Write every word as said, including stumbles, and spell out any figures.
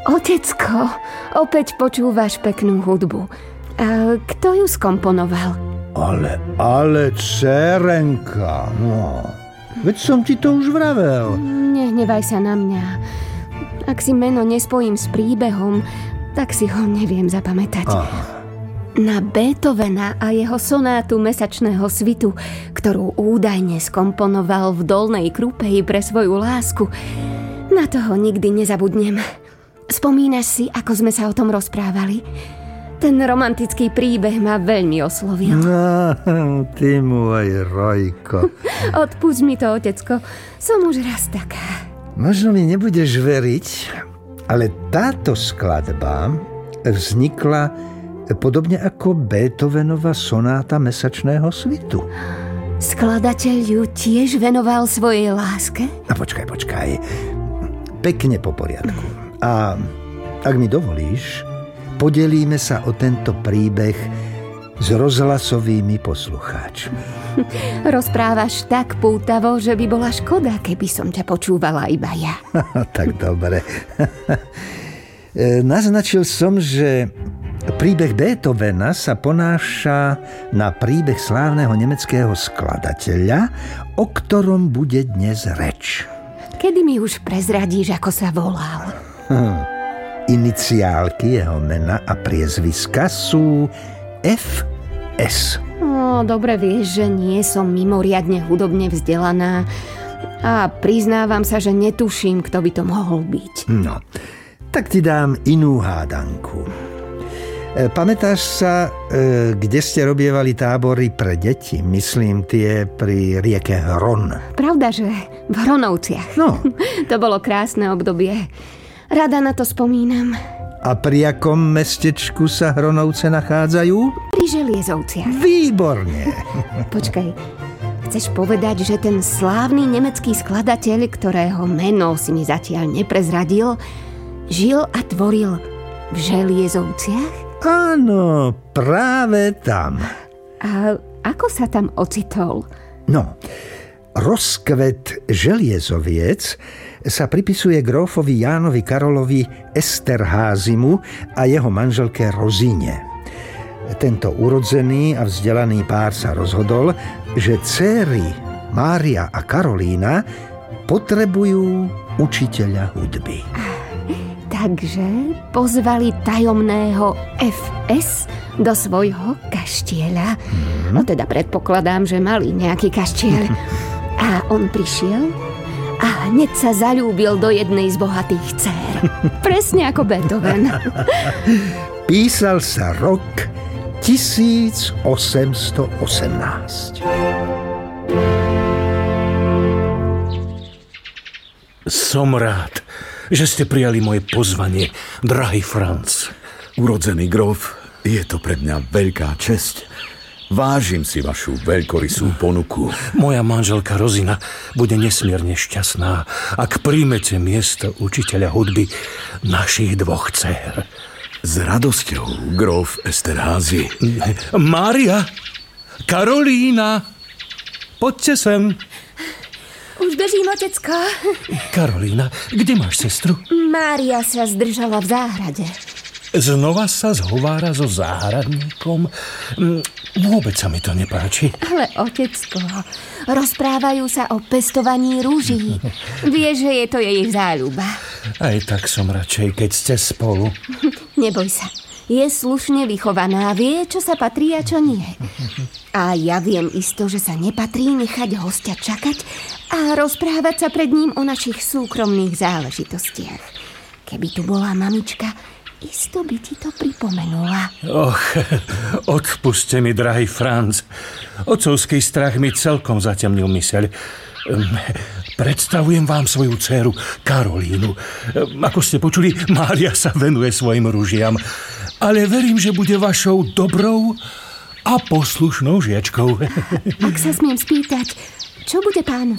Otecko, opäť počúvaš peknú hudbu. A kto ju skomponoval? Ale, ale, dcerenka, no. Veď som ti to už vravel. Nehnevaj sa na mňa. Ak si meno nespojím s príbehom, tak si ho neviem zapamätať. Aha. Na Beethovena a jeho sonátu Mesačného svitu, ktorú údajne skomponoval v Dolnej Krupeji pre svoju lásku, na toho nikdy nezabudnem. Spomínaš si, ako sme sa o tom rozprávali? Ten romantický príbeh ma veľmi oslovil. No, ty môj Rojko. Odpusť mi to, otecko. Som už raz taká. Možno mi nebudeš veriť, ale táto skladba vznikla podobne ako Beethovenova sonáta Mesačného svitu. Skladateľ ju tiež venoval svojej láske? A počkaj, počkaj. Pekne po poriadku. A ak mi dovolíš, podelíme sa o tento príbeh s rozhlasovými poslucháčmi. Rozprávaš tak pútavo, že by bola škoda, keby som ťa počúvala iba ja. Tak dobre. Naznačil som, že príbeh Beethovena sa ponáša na príbeh slávneho nemeckého skladateľa, o ktorom bude dnes reč. Kedy mi už prezradíš, ako sa volal? Hm. Iniciálky jeho mena a priezviska sú F S. No, dobre vieš, že nie som mimoriadne hudobne vzdelaná a priznávam sa, že netuším, kto by to mohol byť. No, tak ti dám inú hádanku. Pamätáš sa, kde ste robievali tábory pre deti? Myslím tie pri rieke Hron. Pravda, že v Hronovciach. No. To bolo krásne obdobie. Rada na to spomínam. A pri akom mestečku sa Hronovce nachádzajú? Pri Želiezovciach. Výborne. Počkaj, chceš povedať, že ten slávny nemecký skladateľ, ktorého meno si mi zatiaľ neprezradil, žil a tvoril v Želiezovciach? Áno, práve tam. A ako sa tam ocitol? No, rozkvet Želiezoviec sa pripisuje grófovi Jánovi Karolovi Esterházymu a jeho manželke Rozíne. Tento urodzený a vzdelaný pár sa rozhodol, že dcéry Mária a Karolína potrebujú učiteľa hudby. Takže pozvali tajomného F S do svojho kaštieľa. Hmm. No teda predpokladám, že mali nejaký kaštieľ. A on prišiel a hneď sa zaľúbil do jednej z bohatých dcér. Presne ako Beethoven. Písal sa rok tisíc osemsto osemnásť. Som rád, že ste prijali moje pozvanie, drahý Franz. Urodzený gróf, je to pre mňa veľká česť. Vážim si vašu veľkorysú ponuku. Moja manželka Rozina bude nesmierne šťastná, ak príjmete miesto učiteľa hudby našich dvoch dcér. S radosťou, gróf Esterházy. Mária, Karolína, poďte sem. Už bežím, otecko. Karolína, kde máš sestru? Mária sa zdržala v záhrade. Znova sa zhovára so záhradníkom? Vôbec sa mi to nepáči. Ale, otecko, rozprávajú sa o pestovaní rúží. Vieš, že je to jej záľuba. Aj tak som radšej, keď ste spolu. Neboj sa. Je slušne vychovaná, vie, čo sa patrí a čo nie. A ja viem isto, že sa nepatrí nechať hostia čakať a rozprávať sa pred ním o našich súkromných záležitostiach. Keby tu bola mamička, isto by ti to pripomenula. Och, odpuste mi, drahý Franz. Otcovský strach mi celkom zatemnil myseľ. Predstavujem vám svoju dcéru Karolínu. Ako ste počuli, Mária sa venuje svojim ružiam. Ale verím, že bude vašou dobrou a poslušnou žiačkou. Ak sa smiem spýtať, čo bude pán